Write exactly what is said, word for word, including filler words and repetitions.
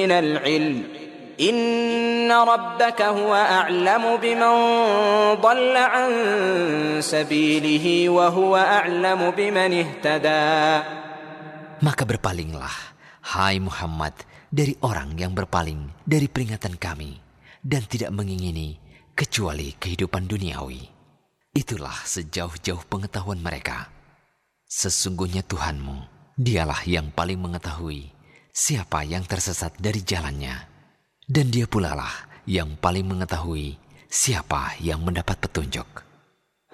minal ilm inna rabbaka huwa a'lamu biman dhalla an sabilihi wa huwa a'lamu biman ihtada. Maka berpalinglah, hai Muhammad, dari orang yang berpaling dari peringatan kami dan tidak mengingini kecuali kehidupan duniawi. Itulah sejauh-jauh pengetahuan mereka. Sesungguhnya Tuhanmu, dialah yang paling mengetahui siapa yang tersesat dari jalannya. Dan dia pula lah yang paling mengetahui siapa yang mendapat petunjuk.